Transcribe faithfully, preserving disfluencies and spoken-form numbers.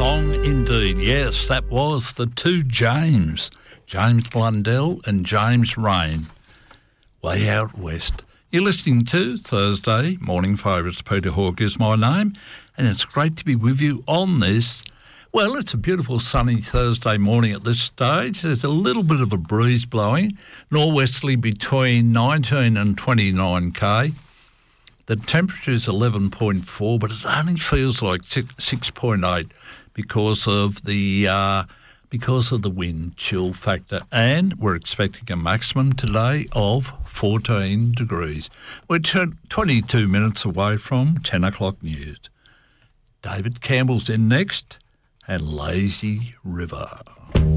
song indeed. Yes, that was the two James, James Blundell and James Rain, Way Out West. You're listening to Thursday Morning Favourites. Peter Hawke is my name, and it's great to be with you on this. Well, it's a beautiful sunny Thursday morning at this stage. There's a little bit of a breeze blowing, norwesterly between nineteen and twenty-nine k. The temperature is eleven point four, but it only feels like six point eight because of the uh, because of the wind chill factor. And we're expecting a maximum today of fourteen degrees. We're twenty-two minutes away from ten o'clock news. David Campbell's in next, and Lazy River.